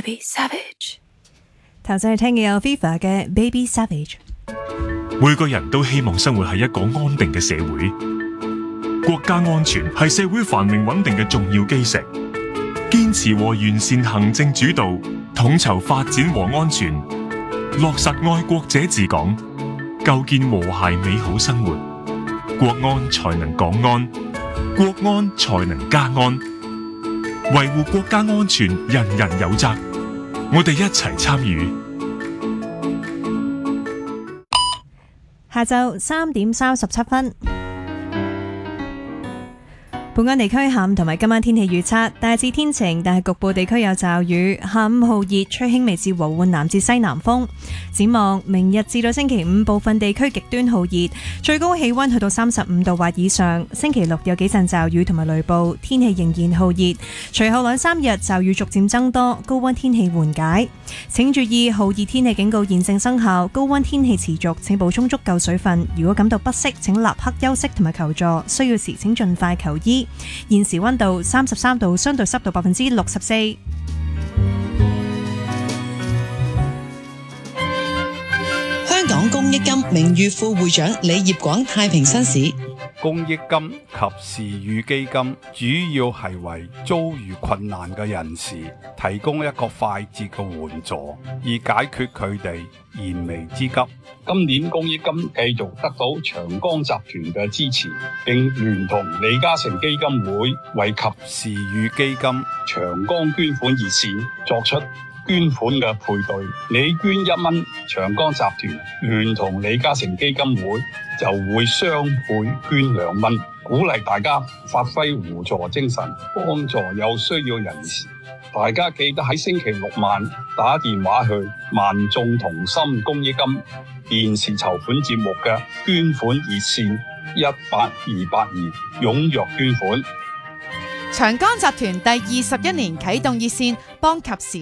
Baby Savage。 頭先係聽嘅有 FIFA 嘅 Baby Savage。 每個人都希望生活喺一個安定嘅社會，國家安全係社會繁榮穩定嘅重要基石。堅持和完善行政主導，統籌發展和安全，落實愛國者治港，構建和諧美好生活，國安才能港安，國安才能家安。維護國家安全，人人有責。我哋一齊參與。 下晝3點37分。本港地區下午同埋今晚天氣預測大致天晴，但係局部地區有驟雨。下午酷熱，吹輕微至和緩南至西南風。展望明日至到星期五，部分地區極端酷熱，最高氣溫去到35度或以上。星期六有幾陣驟雨同埋雷暴，天氣仍然酷熱。隨後2-3日驟雨逐漸增多，高溫天氣緩解。請注意酷熱天氣警告現正生效，高溫天氣持續，請補充足夠水分。如果感到不適，請立刻休息同埋求助，需要時請盡快求醫。現時溫度33度，相對濕度64%。 香港公益金名譽副會長李業廣太平紳士。 公益金及時雨基金主要係為遭遇困難嘅人士提供一個快捷嘅援助，以解決佢哋燃眉之急。 今年公益金繼續得到長江集團嘅支持，並聯同李嘉誠基金會為及時雨基金長江捐款熱線作出捐款嘅配對。你捐1蚊，長江集團聯同李嘉誠基金會就會雙倍捐2蚊，鼓勵大家發揮互助精神，幫助有需要人士。大家記得喺星期六晚打電話去萬眾同心公益金電視籌款節目嘅捐款熱線18282，踴躍捐款。 長江集團第21年啟動熱線，幫及時